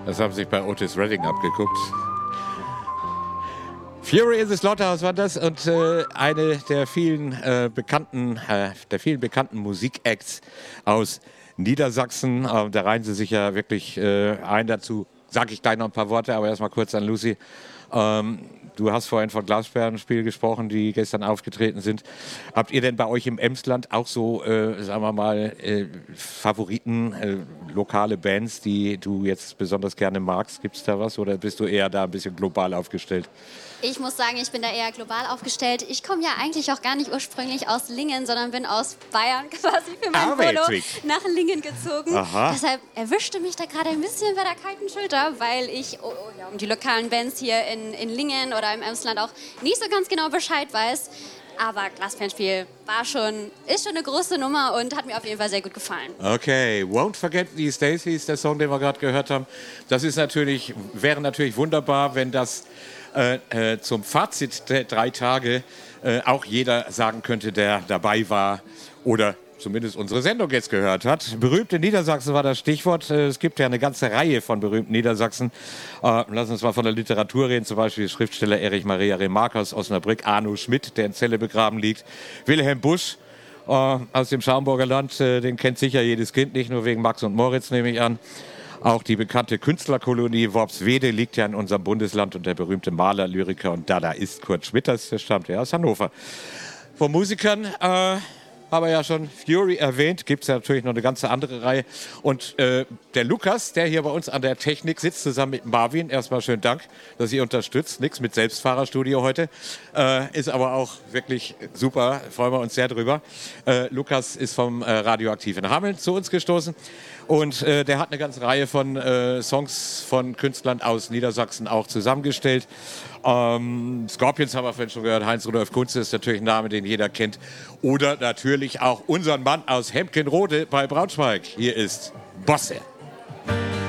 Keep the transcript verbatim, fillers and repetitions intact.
Das haben sie sich bei Otis Redding abgeguckt. Fury in the Slaughterhouse war das und äh, eine der vielen äh, bekannten, äh, der vielen bekannten Musikacts aus Niedersachsen. Äh, da reihen sie sich ja wirklich äh, ein. Dazu sage ich gleich noch ein paar Worte, aber erstmal kurz an Lucy. Ähm, du hast vorhin von Glasperlenspiel gesprochen, die gestern aufgetreten sind. Habt ihr denn bei euch im Emsland auch so, äh, sagen wir mal, äh, Favoriten, äh, lokale Bands, die du jetzt besonders gerne magst? Gibt es da was oder bist du eher da ein bisschen global aufgestellt? Ich muss sagen, ich bin da eher global aufgestellt. Ich komme ja eigentlich auch gar nicht ursprünglich aus Lingen, sondern bin aus Bayern quasi für mein Ah, Polo witzig. nach Lingen gezogen. Aha. Deshalb erwischte mich da gerade ein bisschen bei der kalten Schulter, weil ich oh, oh, ja, um die lokalen Bands hier in, in Lingen oder im Emsland auch nicht so ganz genau Bescheid weiß. Aber Glasperlenspiel war schon, ist schon eine große Nummer und hat mir auf jeden Fall sehr gut gefallen. Okay, Won't Forget These Days hieß der Song, den wir gerade gehört haben. Das ist natürlich, wäre natürlich wunderbar, wenn das äh, äh, zum Fazit der drei Tage äh, auch jeder sagen könnte, der dabei war oder zumindest unsere Sendung jetzt gehört hat. Berühmte Niedersachsen war das Stichwort. Es gibt ja eine ganze Reihe von berühmten Niedersachsen. Äh, lass uns mal von der Literatur reden, zum Beispiel Schriftsteller Erich Maria Remarque aus Osnabrück, Arno Schmidt, der in Celle begraben liegt, Wilhelm Busch äh, aus dem Schaumburger Land, äh, den kennt sicher jedes Kind, nicht nur wegen Max und Moritz, nehme ich an. Auch die bekannte Künstlerkolonie Worpswede liegt ja in unserem Bundesland und der berühmte Maler, Lyriker und Dadaist Kurt Schwitters, der stammt ja aus Hannover. Von Musikern äh, haben wir ja schon Fury erwähnt, gibt es ja natürlich noch eine ganze andere Reihe. Und äh, der Lukas, der hier bei uns an der Technik sitzt, zusammen mit Marvin, erstmal schönen Dank, dass ihr unterstützt. Nichts mit Selbstfahrerstudio heute, äh, ist aber auch wirklich super, freuen wir uns sehr drüber. Äh, Lukas ist vom äh, Radioaktiv in Hameln zu uns gestoßen und äh, der hat eine ganze Reihe von äh, Songs von Künstlern aus Niedersachsen auch zusammengestellt. Ähm, Scorpions haben wir vorhin schon gehört, Heinz-Rudolf Kunze ist natürlich ein Name, den jeder kennt. Oder natürlich auch unseren Mann aus Hemkenrode bei Braunschweig. Hier ist Bosse.